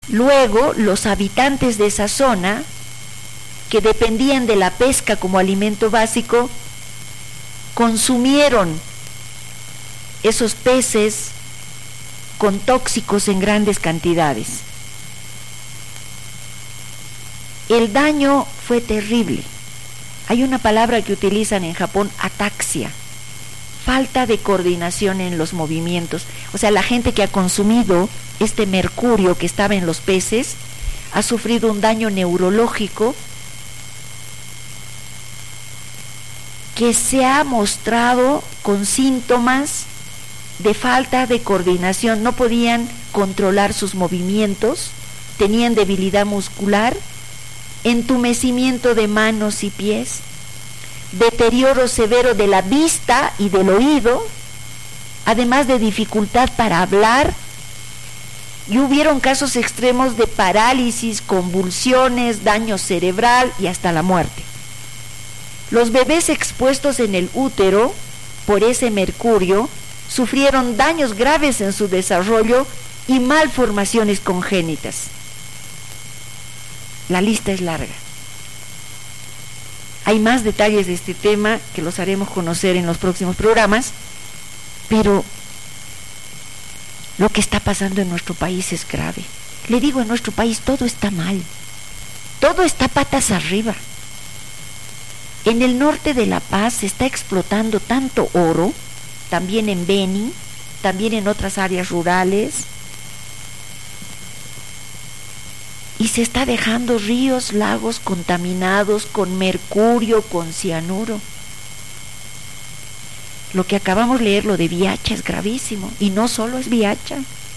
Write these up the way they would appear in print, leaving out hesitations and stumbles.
Luego, los habitantes de esa zona, que dependían de la pesca como alimento básico, consumieron esos peces con tóxicos en grandes cantidades. El daño fue terrible. Hay una palabra que utilizan en Japón, ataxia, falta de coordinación en los movimientos. O sea, la gente que ha consumido este mercurio que estaba en los peces ha sufrido un daño neurológico que se ha mostrado con síntomas de falta de coordinación. No podían controlar sus movimientos, tenían debilidad muscular, entumecimiento de manos y pies, deterioro severo de la vista y del oído, además de dificultad para hablar, y hubieron casos extremos de parálisis, convulsiones, daño cerebral y hasta la muerte. Los bebés expuestos en el útero por ese mercurio sufrieron daños graves en su desarrollo y malformaciones congénitas. La lista es larga. Hay más detalles de este tema que los haremos conocer en los próximos programas, pero lo que está pasando en nuestro país es grave. Le digo, en nuestro país todo está mal, todo está patas arriba. En el norte de La Paz se está explotando tanto oro, también en Beni, también en otras áreas rurales, y se está dejando ríos, lagos contaminados con mercurio, con cianuro. Lo que acabamos de leer, lo de Viacha, es gravísimo, y no solo es Viacha.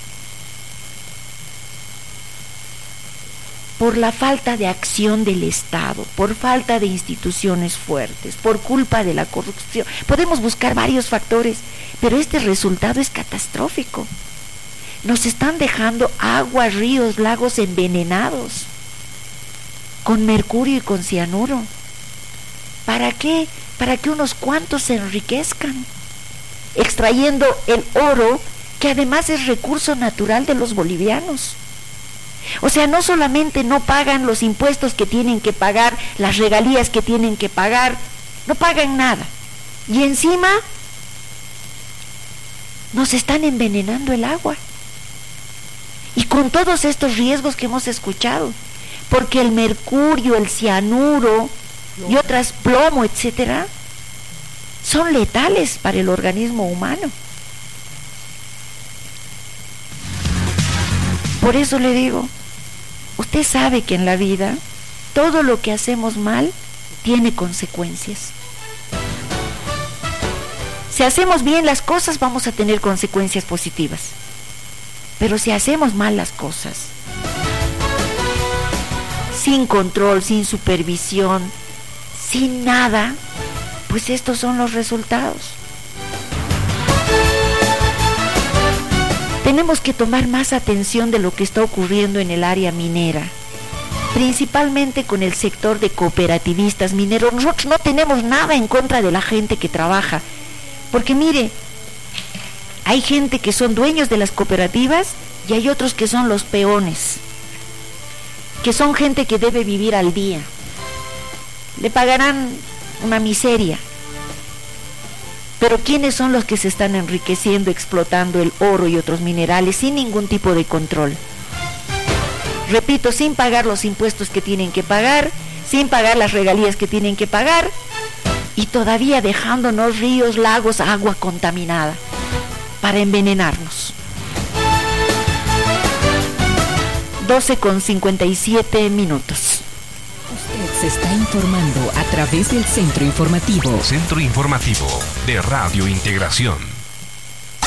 Por la falta de acción del Estado, por falta de instituciones fuertes, por culpa de la corrupción. Podemos buscar varios factores, pero este resultado es catastrófico. Nos están dejando agua, ríos, lagos envenenados, con mercurio y con cianuro. ¿Para qué? Para que unos cuantos se enriquezcan, extrayendo el oro, que además es recurso natural de los bolivianos. O sea, no solamente no pagan los impuestos que tienen que pagar, las regalías que tienen que pagar, no pagan nada. Y encima nos están envenenando el agua. Y con todos estos riesgos que hemos escuchado, porque el mercurio, el cianuro y otras, plomo, etcétera, son letales para el organismo humano. Por eso le digo, usted sabe que en la vida todo lo que hacemos mal tiene consecuencias. Si hacemos bien las cosas, vamos a tener consecuencias positivas. Pero si hacemos mal las cosas, sin control, sin supervisión, sin nada, pues estos son los resultados. Tenemos que tomar más atención de lo que está ocurriendo en el área minera, principalmente con el sector de cooperativistas mineros. Nosotros no tenemos nada en contra de la gente que trabaja, porque mire, hay gente que son dueños de las cooperativas y hay otros que son los peones, que son gente que debe vivir al día. Le pagarán una miseria. Pero ¿quiénes son los que se están enriqueciendo explotando el oro y otros minerales sin ningún tipo de control? Repito, sin pagar los impuestos que tienen que pagar, sin pagar las regalías que tienen que pagar, y todavía dejándonos ríos, lagos, agua contaminada para envenenarnos. 12:57 minutos. Usted se está informando a través del Centro Informativo. Centro Informativo de Radio Integración.